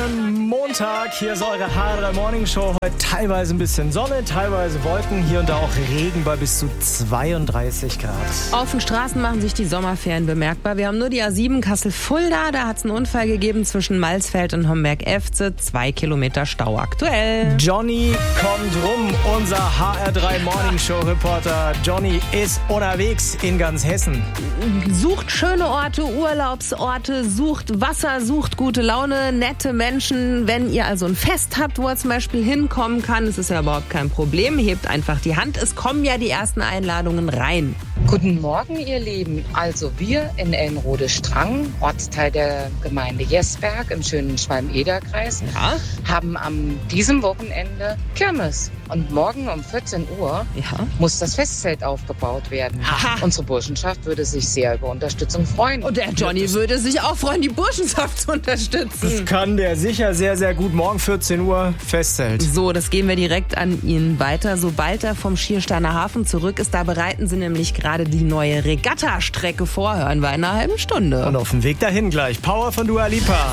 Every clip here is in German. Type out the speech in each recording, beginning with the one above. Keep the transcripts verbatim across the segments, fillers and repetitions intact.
schönen Montag. Hier ist eure H R drei Morning Show. Heute teilweise ein bisschen Sonne, teilweise Wolken. Hier und da auch Regen bei bis zu zweiunddreißig Grad. Auf den Straßen machen sich die Sommerferien bemerkbar. Wir haben nur die A sieben Kassel-Fulda. Da hat es einen Unfall gegeben zwischen Malsfeld und Homberg-Efze. Zwei Kilometer Stau aktuell. Johnny kommt rum, unser H R drei Morning Show Reporter. Johnny ist unterwegs in ganz Hessen. Sucht schöne Orte, Urlaubsorte, sucht Wasser, sucht gute Laune, nette Menschen. Wenn ihr also ein Fest habt, wo er zum Beispiel hinkommen kann, das ist ja überhaupt kein Problem. Hebt einfach die Hand. Es kommen ja die ersten Einladungen rein. Guten Morgen, ihr Lieben. Also wir in Ellenrode-Strang, Ortsteil der Gemeinde Jesberg im schönen Schwalm-Eder-Kreis, Ja? haben am diesem Wochenende Kirmes. Und morgen um vierzehn Uhr Ja. muss das Festzelt aufgebaut werden. Aha. Unsere Burschenschaft würde sich sehr über Unterstützung freuen. Und der Johnny würde sich auch freuen, die Burschenschaft zu Das unterstützen. kann der sicher sehr, sehr gut. Morgen vierzehn Uhr Festzelt. So, das geben wir direkt an ihn weiter. Sobald er vom Schiersteiner Hafen zurück ist, da bereiten sie nämlich gerade die neue Regatta-Strecke vor. Hören wir in einer halben Stunde. Und auf dem Weg dahin gleich Power von Dua Lipa.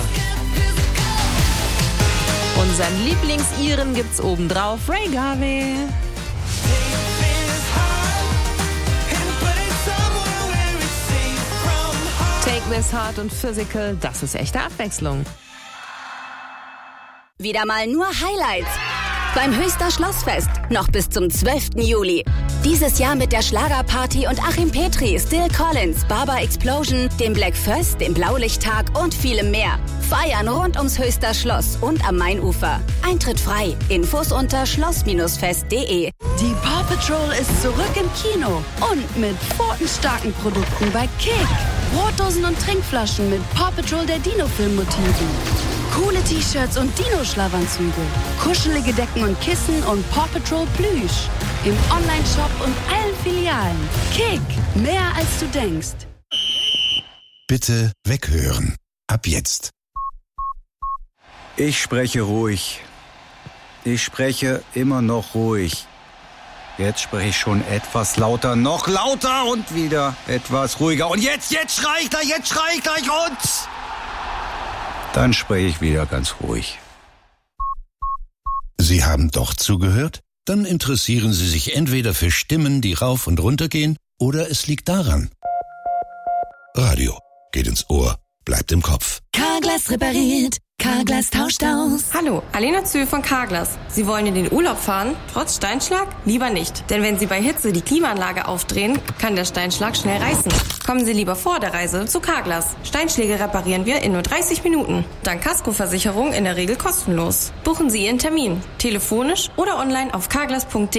Unseren Lieblings-Iren gibt's obendrauf. Ray Garvey. Take This Heart und Physical, das ist echte Abwechslung. Wieder mal nur Highlights beim Höchster Schlossfest, noch bis zum zwölften Juli. Dieses Jahr mit der Schlagerparty und Achim Petri, Still Collins, Barber Explosion, dem Black First, dem Blaulichttag und vielem mehr. Feiern rund ums Höchster Schloss und am Mainufer. Eintritt frei. Infos unter schloss Bindestrich fest punkt de. Die Paw Patrol ist zurück im Kino und mit pfotenstarken Produkten bei Kick. Brotdosen und Trinkflaschen mit Paw Patrol der Dino-Film-Motiven. Coole T-Shirts und Dino-Schlafanzüge. Kuschelige Decken und Kissen und Paw Patrol Plüsch. Im Online-Shop und allen Filialen. Kick, mehr als du denkst. Bitte weghören. Ab jetzt. Ich spreche ruhig. Ich spreche immer noch ruhig. Jetzt spreche ich schon etwas lauter, noch lauter und wieder etwas ruhiger. Und jetzt, jetzt schrei ich gleich, jetzt schrei ich gleich und... Dann spreche ich wieder ganz ruhig. Sie haben doch zugehört? Dann interessieren Sie sich entweder für Stimmen, die rauf und runter gehen, oder es liegt daran. Radio geht ins Ohr, bleibt im Kopf. Carglass repariert. Carglass tauscht aus. Hallo, Alena Zühl von Carglass. Sie wollen in den Urlaub fahren? Trotz Steinschlag? Lieber nicht. Denn wenn Sie bei Hitze die Klimaanlage aufdrehen, kann der Steinschlag schnell reißen. Kommen Sie lieber vor der Reise zu Carglass. Steinschläge reparieren wir in nur dreißig Minuten. Dank Kaskoversicherung in der Regel kostenlos. Buchen Sie Ihren Termin. Telefonisch oder online auf carglass punkt de.